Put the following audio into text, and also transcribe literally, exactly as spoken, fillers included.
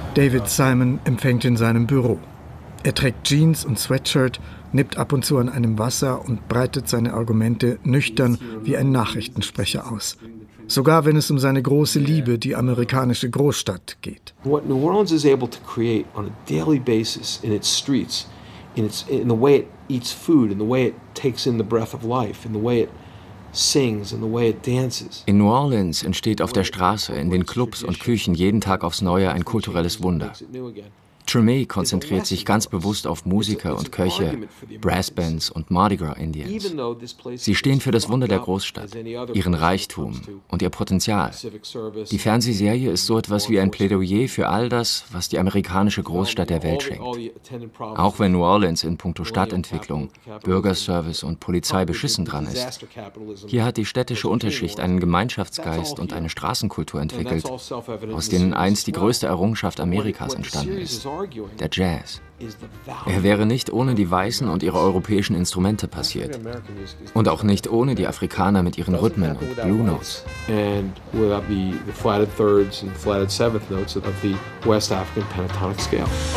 David Simon empfängt in seinem Büro. Er trägt Jeans und Sweatshirt, nippt ab und zu an einem Wasser und breitet seine Argumente nüchtern wie ein Nachrichtensprecher aus. Sogar wenn es um seine große Liebe, die amerikanische Großstadt, geht. What New Orleans is able to create on a daily basis in its streets, in its in the way it eats food, in the way it takes in the breath of life, in the way it sings, in the way it dances. In New Orleans entsteht auf der Straße, in den Clubs und Küchen jeden Tag aufs Neue ein kulturelles Wunder. Treme konzentriert sich ganz bewusst auf Musiker und Köche, Brassbands und Mardi Gras Indians. Sie stehen für das Wunder der Großstadt, ihren Reichtum und ihr Potenzial. Die Fernsehserie ist so etwas wie ein Plädoyer für all das, was die amerikanische Großstadt der Welt schenkt. Auch wenn New Orleans in puncto Stadtentwicklung, Bürgerservice und Polizei beschissen dran ist. Hier hat die städtische Unterschicht einen Gemeinschaftsgeist und eine Straßenkultur entwickelt, aus denen einst die größte Errungenschaft Amerikas entstanden ist. Der Jazz. Er wäre nicht ohne die Weißen und ihre europäischen Instrumente passiert. Und auch nicht ohne die Afrikaner mit ihren Rhythmen und Blue Notes. And without the, the flatted thirds and flatted seventh notes of the West African pentatonic scale.